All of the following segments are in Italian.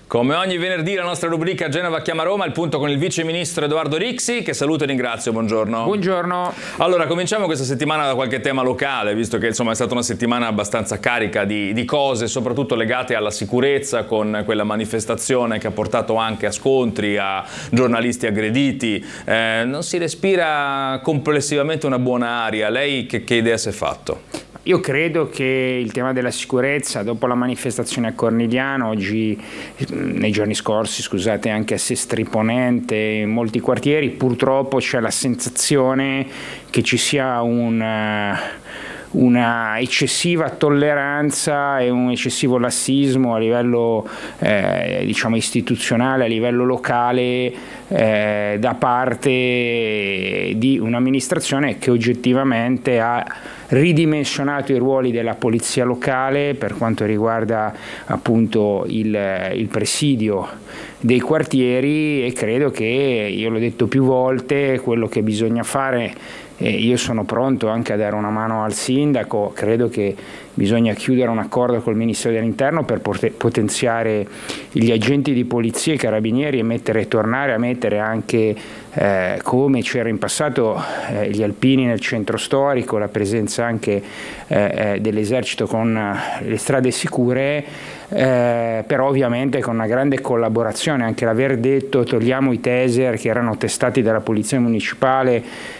Come ogni venerdì la nostra rubrica Genova chiama Roma, il punto con il vice ministro Edoardo Rixi, che saluto e ringrazio. Buongiorno. Buongiorno. Allora, cominciamo questa settimana da qualche tema locale, visto che insomma è stata una settimana abbastanza carica di cose, soprattutto legate alla sicurezza, con quella manifestazione che ha portato anche a scontri, a giornalisti aggrediti. Non si respira complessivamente una buona aria. Lei che idea si è fatto? Io credo che il tema della sicurezza, dopo la manifestazione a Cornigliano, nei giorni scorsi, scusate, anche a Sestri Ponente, in molti quartieri, purtroppo c'è la sensazione che ci sia una eccessiva tolleranza e un eccessivo lassismo a livello istituzionale, a livello locale, da parte di un'amministrazione che oggettivamente ha ridimensionato i ruoli della polizia locale per quanto riguarda appunto il presidio dei quartieri, e credo che, io l'ho detto più volte, quello che bisogna fare, io sono pronto anche a dare una mano al sindaco, credo che bisogna chiudere un accordo col Ministero dell'Interno per potenziare gli agenti di polizia e carabinieri e tornare a mettere anche, come c'era in passato, gli alpini nel centro storico, la presenza anche dell'esercito con le strade sicure, però ovviamente con una grande collaborazione. Anche l'aver detto togliamo i taser che erano testati dalla polizia municipale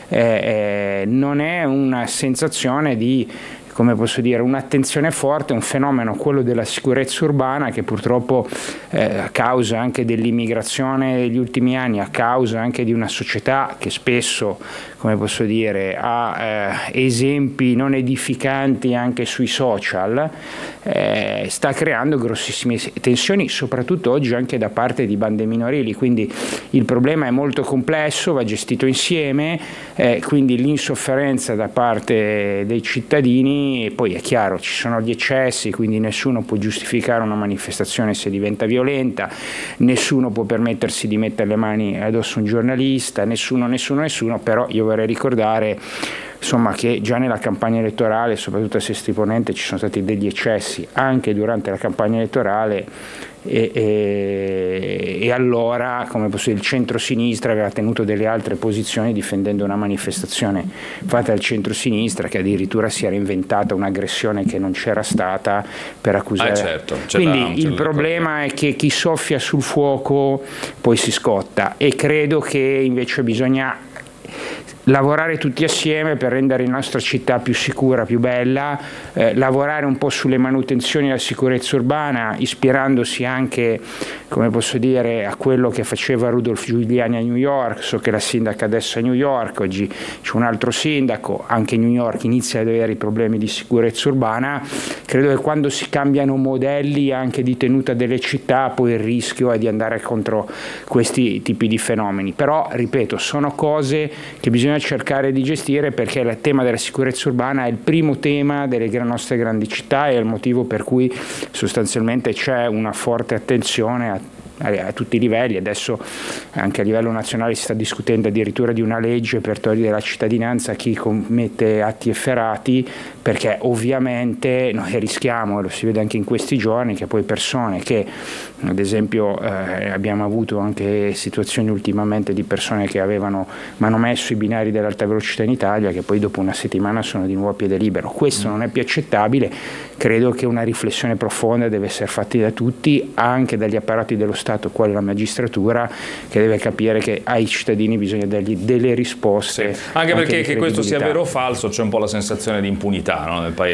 non è una sensazione di, come posso dire, un'attenzione forte, un fenomeno, quello della sicurezza urbana, che purtroppo a causa anche dell'immigrazione degli ultimi anni, a causa anche di una società che spesso, come posso dire, ha esempi non edificanti anche sui social, sta creando grossissime tensioni, soprattutto oggi anche da parte di bande minorili. Quindi il problema è molto complesso, va gestito insieme, quindi l'insofferenza da parte dei cittadini. E poi è chiaro, ci sono gli eccessi, quindi nessuno può giustificare una manifestazione se diventa violenta, nessuno può permettersi di mettere le mani addosso a un giornalista, nessuno, però io vorrei ricordare che già nella campagna elettorale, soprattutto a Sestri Ponente, ci sono stati degli eccessi anche durante la campagna elettorale, e allora, come posso dire, il centro-sinistra aveva tenuto delle altre posizioni difendendo una manifestazione fatta dal centro-sinistra, che addirittura si era inventata un'aggressione che non c'era stata per accusare. Certo, quindi il problema è che chi soffia sul fuoco poi si scotta, e credo che invece bisogna lavorare tutti assieme per rendere la nostra città più sicura, più bella, lavorare un po' sulle manutenzioni della sicurezza urbana, ispirandosi anche, come posso dire, a quello che faceva Rudolph Giuliani a New York. So che la sindaca adesso è a New York, oggi c'è un altro sindaco, anche New York inizia ad avere i problemi di sicurezza urbana. Credo che quando si cambiano modelli anche di tenuta delle città, poi il rischio è di andare contro questi tipi di fenomeni. Però, ripeto, sono cose che bisogna cercare di gestire, perché il tema della sicurezza urbana è il primo tema delle nostre grandi città, e è il motivo per cui sostanzialmente c'è una forte attenzione a tutti i livelli. Adesso anche a livello nazionale si sta discutendo addirittura di una legge per togliere la cittadinanza a chi commette atti efferati, perché ovviamente noi rischiamo, e lo si vede anche in questi giorni, che poi persone che, ad esempio, abbiamo avuto anche situazioni ultimamente di persone che avevano manomesso i binari dell'alta velocità in Italia, che poi dopo una settimana sono di nuovo a piede libero. Questo non è più accettabile. Credo che una riflessione profonda deve essere fatta da tutti, anche dagli apparati dello Stato, quale la magistratura, che deve capire che ai cittadini bisogna dargli delle risposte. Sì. Anche perché che questo sia vero o falso, c'è un po' la sensazione di impunità, no, nel paese.